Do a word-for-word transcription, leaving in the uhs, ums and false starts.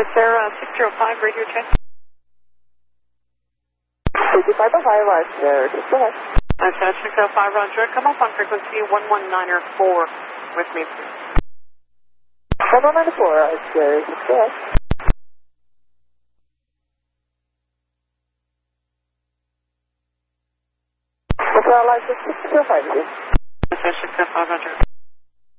Hi, Sarah, six zero five, radio check. fifty-five Ohio, Roger. Go ahead. Hi, Sarah, six zero five, Roger. Come up on frequency one one nine four with me, please. one one nine four, Roger. Go ahead. What's our license? six zero five, please. Hi, Sarah, six zero five, Roger.